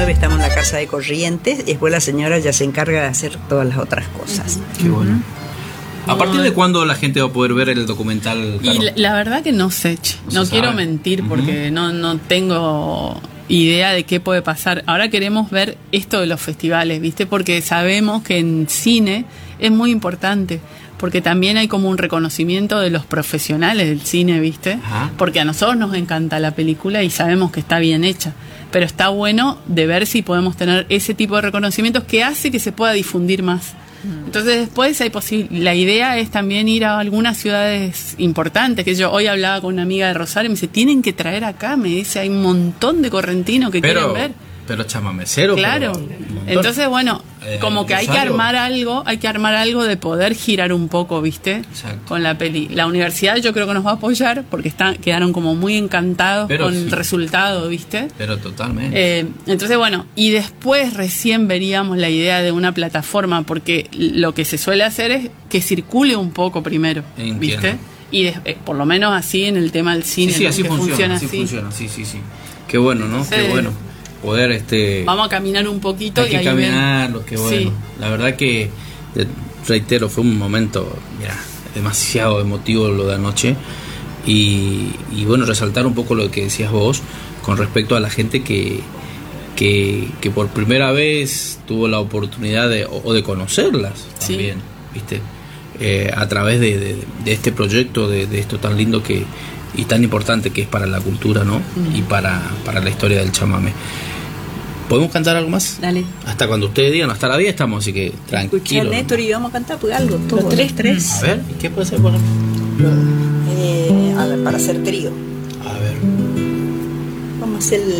9 estamos en la Casa de Corrientes, y después la señora ya se encarga de hacer todas las otras cosas. Qué bueno. ¿A partir de cuándo la gente va a poder ver el documental, Caro? Y la verdad que no sé, no quiero mentir porque no tengo idea de qué puede pasar. Ahora queremos ver esto de los festivales, ¿viste? Porque sabemos que en cine es muy importante, porque también hay como un reconocimiento de los profesionales del cine, ¿viste? Ajá. Porque a nosotros nos encanta la película y sabemos que está bien hecha, pero está bueno de ver si podemos tener ese tipo de reconocimientos que hace que se pueda difundir más. Entonces después hay la idea es también ir a algunas ciudades importantes, que yo hoy hablaba con una amiga de Rosario y me dice, tienen que traer acá, me dice, hay un montón de correntinos que quieren ver. Pero chamamecero. Claro. Entonces, bueno, como que hay que armar algo de poder girar un poco, ¿viste? Exacto. Con la peli. La universidad yo creo que nos va a apoyar porque quedaron como muy encantados con el resultado, ¿viste? Pero totalmente. Entonces, bueno, y después recién veríamos la idea de una plataforma, porque lo que se suele hacer es que circule un poco primero, ¿viste? Y por lo menos así en el tema del cine. Sí, así que funciona. Sí. Qué bueno, ¿no? Sí. Qué bueno. Poder vamos a caminar un poquito hay que caminarlo, qué bueno. Sí. La verdad que reitero, fue un momento demasiado emotivo lo de anoche y bueno, resaltar un poco lo que decías vos con respecto a la gente que por primera vez tuvo la oportunidad de conocerlas también, ¿viste? A través de este proyecto, de esto tan lindo y tan importante que es para la cultura, ¿no? Y para la historia del chamamé. ¿Podemos cantar algo más? Dale. Hasta cuando ustedes digan, hasta la vida estamos, así que tranquilo. Escucha, Néstor, y vamos a cantar pues algo. Los tres. A ver, ¿qué puede ser, por ejemplo? A ver, para hacer trío. A ver. Vamos a hacer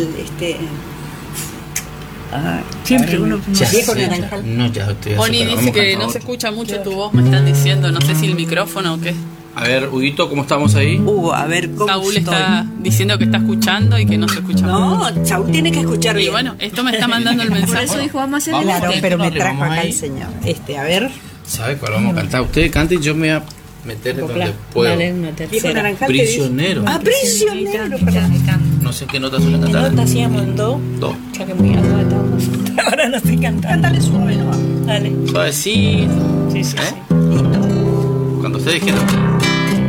siempre uno viejo naranjal. No, ya estoy. Bonnie dice que no se escucha mucho tu voz, me están diciendo, no sé si el micrófono o qué. A ver, Huguito, ¿cómo estamos ahí? A ver, ¿cómo Saúl estoy? Está diciendo que está escuchando y que no se escucha. No, Saúl tiene que escuchar bien. Y bueno, esto me está mandando el mensaje. Por eso dijo, vamos a hacer Claro, pero me trajo acá ahí. el señor. A ver. ¿Sabe cuál vamos a cantar? Ustedes canten y yo me voy a meter en donde puedo. Dale una Viejo tercera. naranjal. Prisionero. Prisionero. No sé qué nota suelen En cantar. nota hacíamos en do. Do. Ya que muy alto estamos. Ahora no sé cantar. Cántale suave, no va. Dale. Suavecito. Sí. Cuando ustedes quieran.